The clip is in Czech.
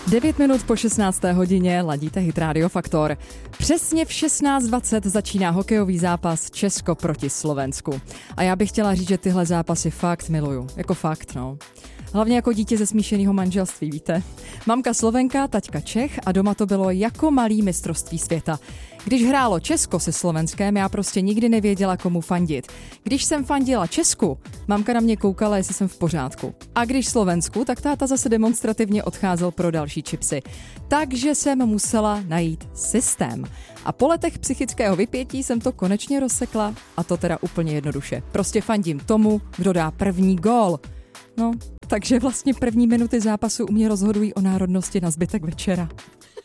9 minut po 16. hodině ladíte Hit Radio Faktor. Přesně v 16:20 začíná hokejový zápas Česko proti Slovensku. A já bych chtěla říct, že tyhle zápasy fakt miluju. Jako fakt, no. Hlavně jako dítě ze smíšeného manželství, víte. Mamka Slovenka, taťka Čech a doma to bylo jako malý mistrovství světa. Když hrálo Česko se Slovenskem, já prostě nikdy nevěděla, komu fandit. Když jsem fandila Česku, mamka na mě koukala, jestli jsem v pořádku. A když Slovensku, tak táta zase demonstrativně odcházel pro další čipsy. Takže jsem musela najít systém. A po letech psychického vypětí jsem to konečně rozsekla, a to teda úplně jednoduše. Prostě fandím tomu, kdo dá první gól. No, takže vlastně první minuty zápasu u mě rozhodují o národnosti na zbytek večera.